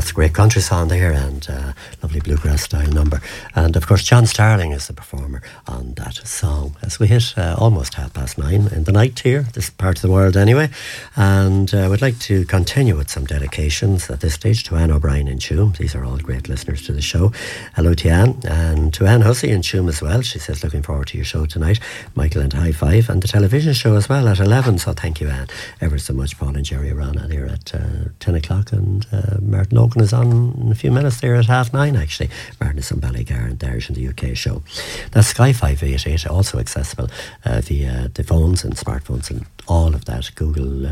That's a great country song there, and lovely bluegrass style number. And of course John Starling is the performer on that song as we hit almost 9:30 in the night here, this part of the world anyway. And we'd like to continue with some dedications at this stage to Anne O'Brien in Tuam. These are all great listeners to the show. Hello to Anne, and to Anne Hussey in Tuam as well. She says looking forward to your show tonight, Michael, and High Five, and the television show as well at 11. So thank you, Anne, ever so much. Paul and Jerry Rana there at 10 o'clock, and Martin Logan is on in a few minutes there at 9:30 actually. Martin is on Ballygar and there's in the UK show. That's Sky 588, also accessible via the phones and smartphones and all of that. Google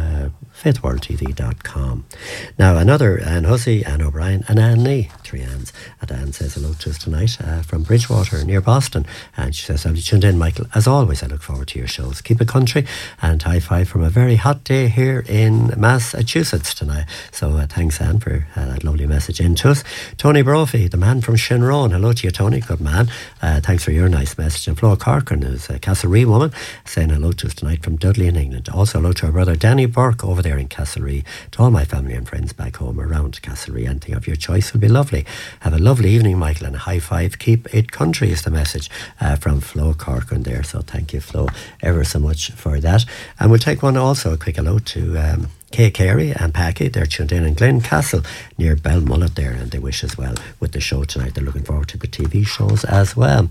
faithworldtv.com. Now another Anne Hussey, Anne O'Brien and Anne Lee, 3 Annes. And Anne says hello to us tonight from Bridgewater near Boston, and she says, "I'll be tuned in, Michael. As always, I look forward to your shows. Keep it country, and high five from a very hot day here in Massachusetts tonight." So thanks, Anne, for that lovely message in to us. Tony Brophy, the man from Shinrone. Hello to you, Tony. Good man. Thanks for your nice message. And Flo Corcoran is a Castlereagh woman saying hello to us tonight from Dudley in England. Also hello to our brother Danny Burke over there in Castlereagh. To all my family and friends back home around Castlereagh, anything of your choice will be lovely. Have a lovely evening, Michael, and a high five. Keep it country is the message from Flo Corcoran there. So thank you, Flo, ever so much for that. And we'll take one also, a quick hello to Kay Carey and Packy. They're tuned in Glencastle near Belmullet there, and they wish as well with the show tonight. They're looking forward to the TV shows as well.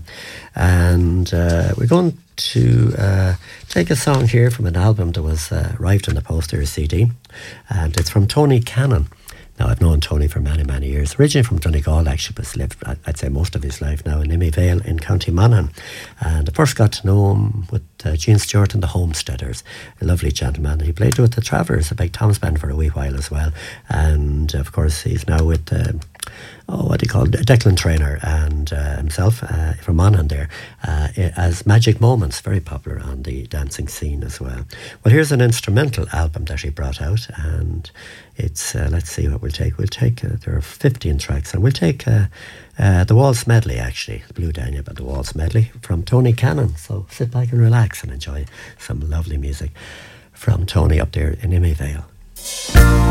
And we're going to take a song here from an album that was arrived in the post there, a CD, and it's from Tony Cannon. Now, I've known Tony for many, many years. Originally from Donegal, actually, but lived, I'd say, most of his life now in Nimivale in County Monaghan. And I first got to know him with Gene Stewart and the Homesteaders, a lovely gentleman. He played with the Travers, a big Tom's band, for a wee while as well. And, of course, he's now with what do you call it, Declan Traynor and himself from Monaghan there as Magic Moments, very popular on the dancing scene as well. Well, here's an instrumental album that he brought out, and it's let's see what we'll take. There are 15 tracks, and we'll take the Waltz Medley, actually, the Blue Danube and the Waltz Medley from Tony Cannon. So sit back and relax and enjoy some lovely music from Tony up there in Nimivale.